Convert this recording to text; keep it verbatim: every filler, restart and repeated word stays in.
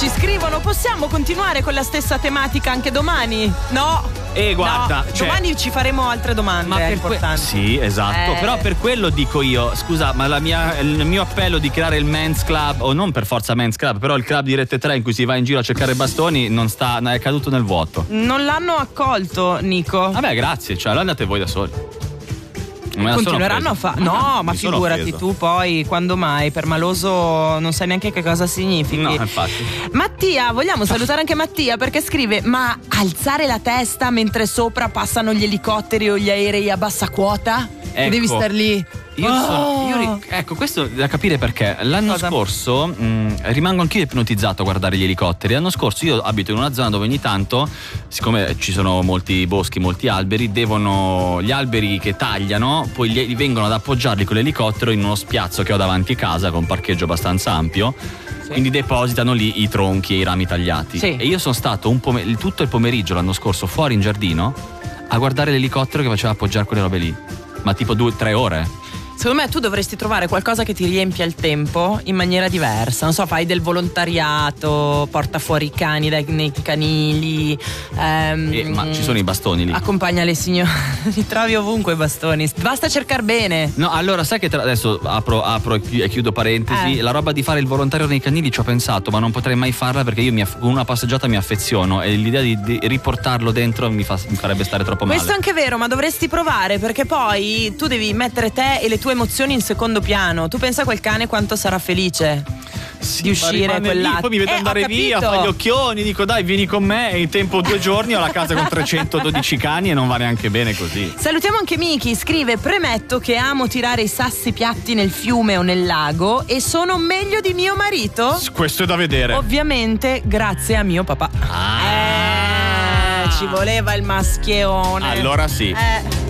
Ci scrivono: possiamo continuare con la stessa tematica anche domani? No. E guarda, no, cioè, domani ci faremo altre domande. ma per importanti. Que- sì, esatto. Eh. Però per quello dico io, scusa, ma la mia, il mio appello di creare il men's club, o non per forza men's club, però il club di Rete tre in cui si va in giro a cercare bastoni, non sta, è caduto nel vuoto. Non l'hanno accolto, Nico. Vabbè, grazie, cioè, allora andate voi da soli. Continueranno a fare. No, ma figurati tu poi, quando mai? Per maloso non sai neanche che cosa significhi. No, infatti. Mattia, vogliamo salutare anche Mattia perché scrive: ma alzare la testa mentre sopra passano gli elicotteri o gli aerei a bassa quota? Ecco. Devi star lì. Io oh. sono, io, ecco, questo da capire perché l'anno Cosa? scorso mh, rimango anch'io ipnotizzato a guardare gli elicotteri. L'anno scorso io abito in una zona dove ogni tanto, siccome ci sono molti boschi, molti alberi, devono gli alberi che tagliano, poi gli vengono ad appoggiarli con l'elicottero in uno spiazzo che ho davanti a casa con un parcheggio abbastanza ampio. Sì. Quindi depositano lì i tronchi e i rami tagliati. Sì. E io sono stato un pom- tutto il pomeriggio l'anno scorso fuori in giardino a guardare l'elicottero che faceva appoggiare quelle robe lì. Ma tipo due, tre ore. Secondo me tu dovresti trovare qualcosa che ti riempia il tempo in maniera diversa. Non so, fai del volontariato, porta fuori i cani dai, nei canili. Ehm, eh, ma ci sono i bastoni lì. Accompagna le signore. Li trovi ovunque i bastoni. Basta cercare bene. No, allora sai che tra, adesso apro, apro e chiudo parentesi. Eh. La roba di fare il volontario nei canili ci ho pensato, ma non potrei mai farla perché io mi, con una passeggiata mi affeziono e l'idea di, di riportarlo dentro mi, fa, mi farebbe stare troppo male. Questo è anche vero, ma dovresti provare perché poi tu devi mettere te e le tue emozioni in secondo piano. Tu pensa a quel cane quanto sarà felice sì, di uscire quell'altro. Poi mi vede eh, andare via, fa gli occhioni, dico dai vieni con me e in tempo due giorni ho la casa con trecentododici cani e non va neanche bene così. Salutiamo anche Miki, scrive: premetto che amo tirare i sassi piatti nel fiume o nel lago e sono meglio di mio marito. Questo è da vedere. Ovviamente grazie a mio papà. Ah. Eh, ci voleva il maschione. Allora sì. Eh